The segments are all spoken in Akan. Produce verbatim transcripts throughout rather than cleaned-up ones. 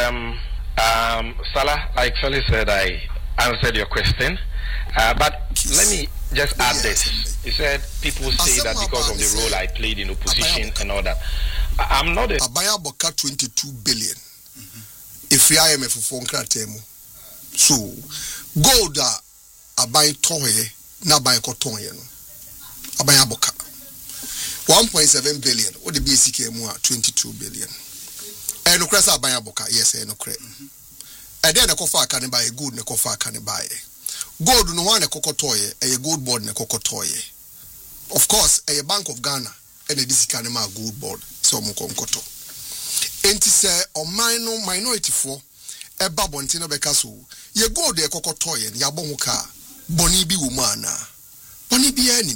um, um, Salah, like Sally said, I answered your question. Uh, but let me just add this. You said people say that because of the role I played in opposition and all that. I, I'm not a... Abaya Boka twenty-two billion. If I am a phone cratemo. So, gold Abaya Toye, Nabaya Kotoye. Abaya Boka. one point seven billion. What the B C K more? twenty-two billion. And no crasa Abaya Boka. Yes, no credit. And then a cofa can buy a good, a cofa can buy. Gold no one a cocotoye, a gold board na cocotoye. Of course, a Bank of Ghana and a this can a gold board, so mukonkoto. Enti say or minor minority for a babontina becaso. Ye gold a cocotoye, yabomuka, bonibi umana. Bonibi any.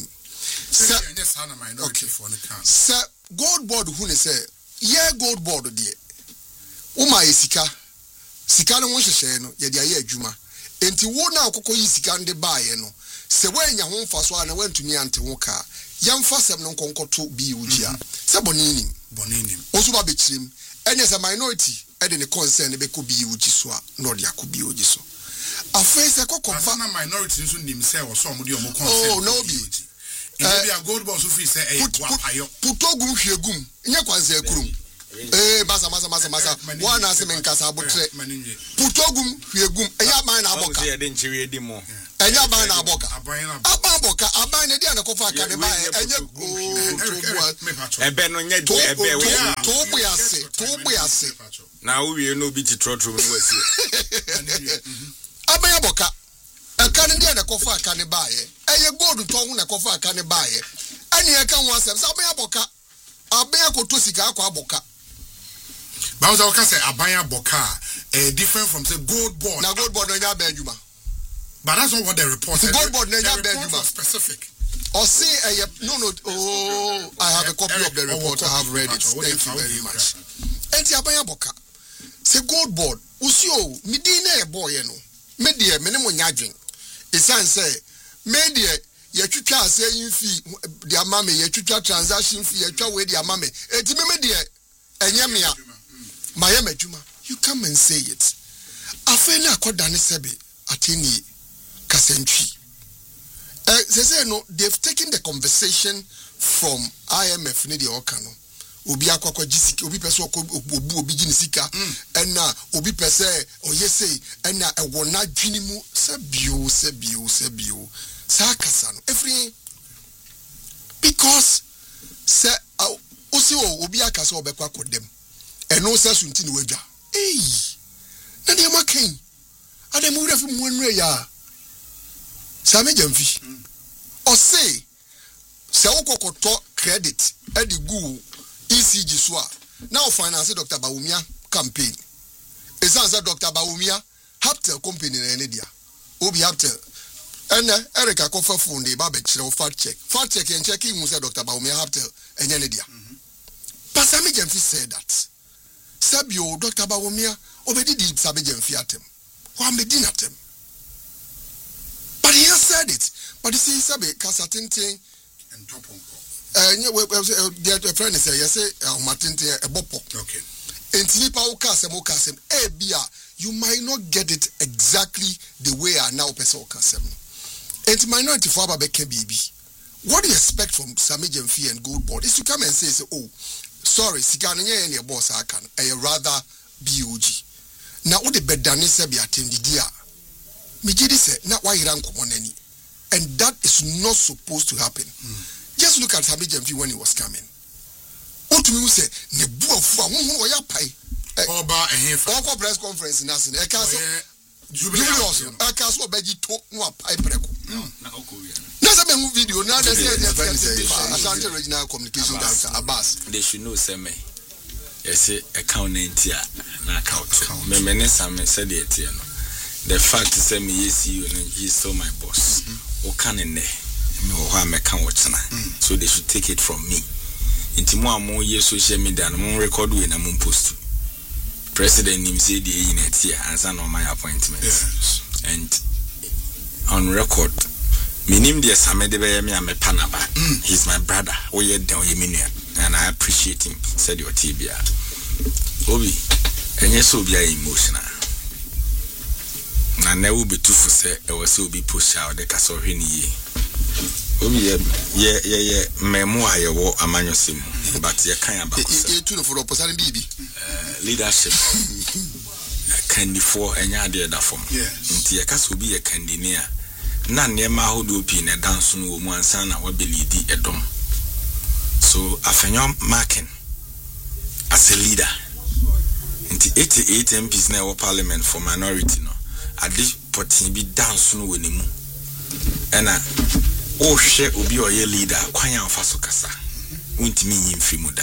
Okay, for the count. Sir, gold board who say, ye gold board dear. Uma isika, Sikana Washasheno, Yadia Juma. Enti wo na akoko yi sika nde baaye no se wanya ho mfaso ana wantumi ante ho ka yamfa sem no nkonkoto bi ujia se bonini bonini oso ba bechirim enya se minority e de ne concern be ko bi uji so a no de akobi uji so afei se kokova na minority nso nim se wo so mo de omo concern oh no bi e bia gold boss fi se e wa ayo putogum hwegum nya kwanse akurum eh basa masa masa masa wana se menkasa abotre putogum hwegum eya ban na aboka se de nchiri edi mo eya ban na aboka aban aboka aban na dia na kofa aka ne ba enye o ebe no nya ebe we to bu ase to bu ase na wo wie no bi ti trotro no wasi aban aboka aka ne dia na kofa aka ne ba ye eye gold to hu na kofa aka ne ba ye ani e ka ho asem sa aban aboka aban akoto sika akwa aboka. But I was say Abaya Boka, uh, different from say gold board. Now gold board no Benjuma. But that's not what they report. The gold board no Benjuma. Specific. Or say uh, no no oh I have a copy of the report. I have read it. Thank you very much. Enti Abaya Boka. Say gold board. Usio midine e boy no. Me de me ne mo nyadwen. Esan say me de ye twitwa ase yin fi de amame ye twitwa transaction fi ye twa we de amame. Enti me me de enye mea. Mayama Juma, you come and say it. Afena Kodani Sebe, Atini Kasentri. Uh, they say no, they've taken the conversation from I M F Nidi Okano. Obi akwa jisika, obi pese obu obi jinisika, and na obi pese oyese, and na ewona jinimu sebio sebio sebio sakasano. Every because se osi o obi akasa obekwa kodem. And no such thing with ya. Hey, Nadia Macain. I didn't move from one way. Sammy Jamfi. Or say, Saoko talk credit at the Goo E C G Swa. Now finance Doctor Baumia campaign. It's answer Doctor Baumia, Haptel company in India. Obi Haptel. And Erica Koffer phone the Babich or fact check. Fact check and checking Musa Doctor Baumia Haptel and Yanidia. But Sammy Jamfi said that. Sabio, Doctor Bawumia, already did Sabijan Fiatem. Why me dinatem? But he has said it. But he says Sabi, Casatinting and Topon. Uh, the friend is a yes, Martinte, a bopo. Okay. And Tinipa Okasem Okasem, eh, Bia, you might not get it exactly the way I now Peso Okasem. And minority for Babeke B B. What do you expect from Samijan Fee and Gold Board is to come and say, oh, sorry, Sikana any boss I can, a rather B U G. Now, what the bedane se be attended dia. Mijidi said, not why he ran any. And that is not supposed to happen. Mm. Just look at Samijan when he was coming. What we say, Nebu of Fuya Pai. Oba and him for a press conference in us in a castle. Jubileous, a castle Beji to no pipe. That's a video. Now they say Asante Regional Communication Director Abbas. They should know Seme. Yes, account ninety na account. Me menesa me said it. The fact is, me yes you and he is still my boss. O can in there. Me o me can watch na. So they should take it from me. Inti mo amo ye social media no mo record we na mo post. President nim say the in it here answer on my appointment. Yes. And on record. Minim de Samede be me am panaba. He's my brother. We ye don ye and I appreciate him. Said your Tibia. Obi, And yes, will be emotional. Na ne will be too for say, I was so be push out the castle in ye. Oh, yeah, yeah, yeah, yeah, memoir, your war, a manusim, but ye can't about it for opposite baby. Leadership can be for any idea that form. Yes, the castle be a candy near. None near my who do pin a dance soon with one son, I will believe a dom. So, I find marking as a leader. In the eighty-eight M Ps now parliament for minority no. At this point be down soon with him. And I oh share obi or your leader, kwanya faso kasa. Won't mean him fimuda.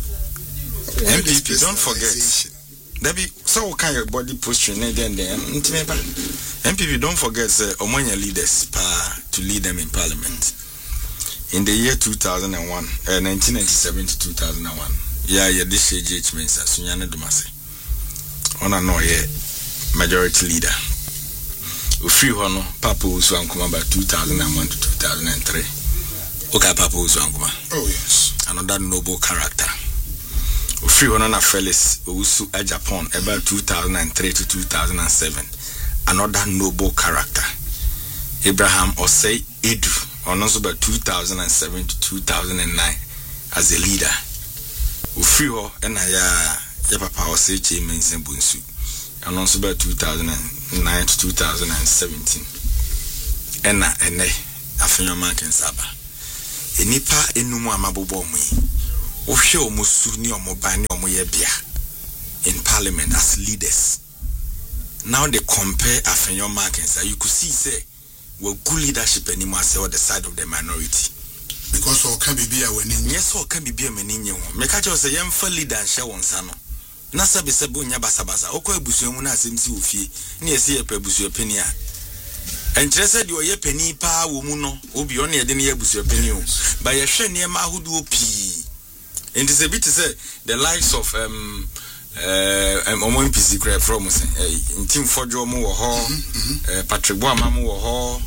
M P P don't forget. There be so kind of body posture then then M P P don't forget the uh, Omonia leaders pa to lead them in parliament. In the year two thousand one, uh, nineteen ninety-seven to two thousand one. Yeah, yeah, this J H Mensa, Sunyana Dumase. On a no yeah, majority leader. Free Hono, Papa Uswankuma by two thousand one to two thousand three. Okay, Papa Uswankuma. Oh, yes. Another noble character. Free Hono na Felix Usu a Japan about two thousand three to two thousand seven. Another noble character. Abraham Osei Edu, on also by two thousand seven to two thousand nine as a leader. Free Ho and I. Papa was say James and Bunsu, and also by two thousand nine to two thousand seventeen. And and I feel your man can saba. A nipa enumu amabobomi. Osho musuni or mobani or moyebia in parliament as leaders. Now they compare Afenyo Markins. You could see say well good leadership anymore say on the side of the minority. Because all can be a winning. Yes, all can be a meaning. Mekacho say young for leader and show on Sano. Nasa be sabunya basabasa. Oko ebusu mu na asemsi ofie. Na yesi ye pebusu openia. Enkyere said you ye penny pa wo mu no. Obi on ye de ne ebusu openia o. Ba ye hwe ne ma hudu opi. And it's a bit to say the likes of um uh um Omo M P C crap from say eh Team Fojo mo wo ho, Patrick Boama mo wo ho,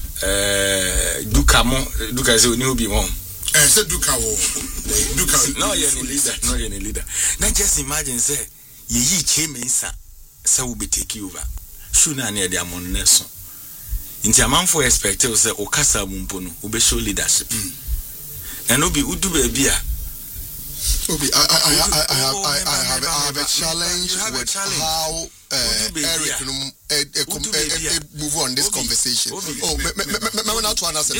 eh Duka mo Duka say oni obi mo. Eh, said Duka wo. Duka. No, you're a leader. No, you're a leader. Now just imagine, say, ye ye chemensa, so will be taking over. Sooner near the amon Nelson. In the amount for expected, say, Okasa Mumpono, ube show leadership. And Obi Udu Bebia. Obi, I, I, I, I, I have, I, I have, I have a challenge with how uh, Eric uh, uh, uh, uh, move on this conversation. Oh, me, me, me, me, me, not to answer.